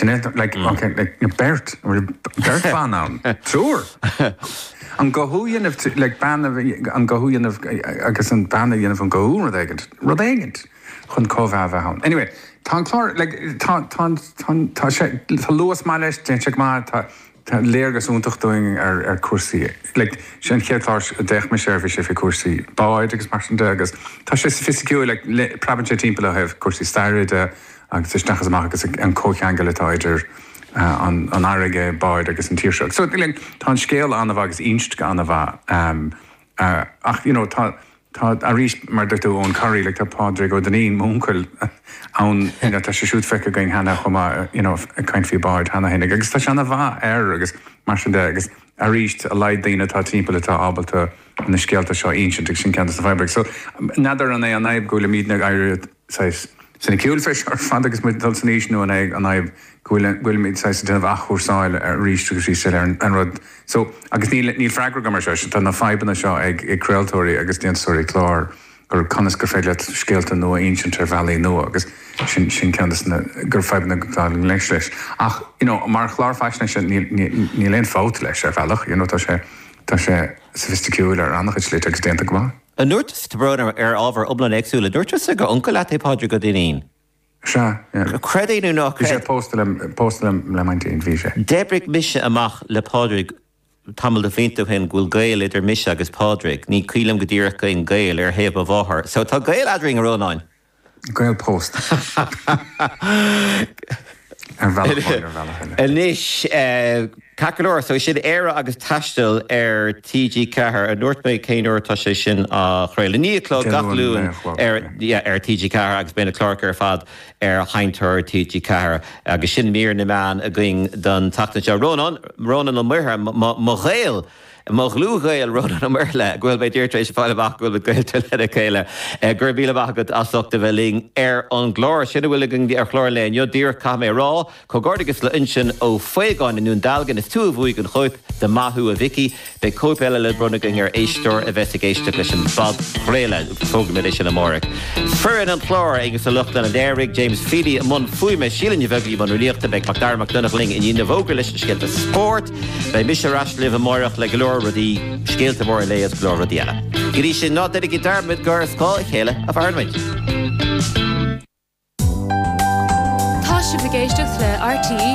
like Bert fan on. Sure. An gohuian of like ban of an gohuian of agus an ban of an gohu rodegent. Chun cóhha hawn. Anyway, tá clár like tá Lewis Malish check ma tá léirgus úntaach doing ar cuasaí. Like sin chéadlár deich me service fi cuasaí. Báid agus mar agus tá sé sophisticated like prabante timppla hef cuasaí stairide agus is nachas amach agus an cócheangalatáidir an airige báid agus an tíirseach. So like tá scéal anna bh agus inst anna bh ach you know tá a rís mar dúirtú ón choirí le tá Pádraig Ó Doneen múncail ann tá sé siút feice going hena chumá a caiin fí báid hena héna agus tá se anna bh agus mar sin de agus a ríist a leid daine tá timppla atá ábalta na scéalta seo ancient sin ceantas a bhaibrig. So nadar an é an naibh gola míad na gaiir sinna ciúlfeis ar fan agus mu dul san níos nó an naibh Gwil mid sais den achúsáil ríiste sí sé an rud. So agus níl freigra mar se tá na feibanna seo ag creaaltóirí agus déantóirí chlár gur conas go féile scéalta nó ancient ar bhealaí nó agus sin ceantas gur feibanna gotáling leis leis. Ach mar chlár feisna sin ní léon fát leis ar bhealach, tá sé sophisticaúil ar annach leit agus déanta go bhá. An nuirtas tá brona ar ábhar oblan éagsúla, dúirtas a go uncail le Pádraig Ó Doneen. Sure, yeah. Credéanú nach postal le maintain víse. Debric mise amach le Pádraig tamil de féintú hen ghfuil gail idir mise agus Pádraig, ní cuilam go dtíreacha in gail ar héamh a bháthar. So tá gail adring a rónáin. Gail post. Anis Cacalor, so siad éire agus taistil ar TG Cahar a nuirt méid céinúir tá sé sin a chréile. Ní clog gachlúin ar TG Cahar agus bena clárc ar fad ar haintar TG Cahar agus sin mír na man a going don tachta se Rónan ó muirtha mo ghail. Mag lúgail rud an murle, ghfuil bei dúirtrééis se fáile bach ghfuil goilte le chéile. Gur bíle bachgad asachta bheling ar an glór, sinna bhfuil going ar chlór léin, jo dír cam é rá, cogordagus le insin ó féáin inún dalgan is tú a bhuaig an chuip de mathú a vici, be cópeile le brunagang ar éistóir a bheitigeiste leis an fad chréile fógamid é sin na mórach. Furin an chlór agus a luchtan an Derrick James Feely a mun fuime sílan bhegaí man riíochta beag McDarmach Dunachling in ína bhógra leis scialta sport, bei mis ras live mórach le glór rudí scéalta mór léas glór rudíana. Grí sin ná denig i darmid gur scáil chéile a bharnmaid. Tá si bhgéisteach le RTE